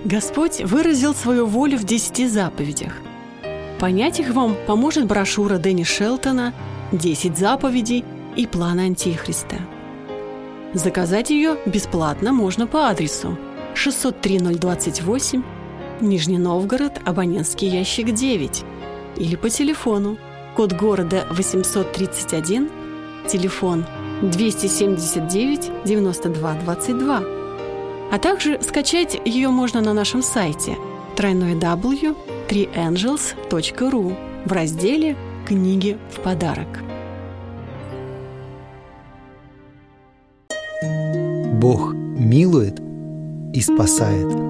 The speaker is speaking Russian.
Господь выразил свою волю в 10 заповедях. Понять их вам поможет брошюра Дэнни Шелтона «10 заповедей и план Антихриста». Заказать ее бесплатно можно по адресу 603-028, Нижний Новгород, абонентский ящик 9, или по телефону, код города 831, телефон 279-92-22. А также скачать ее можно на нашем сайте www.3angels.ru в разделе «Книги в подарок». Бог милует и спасает.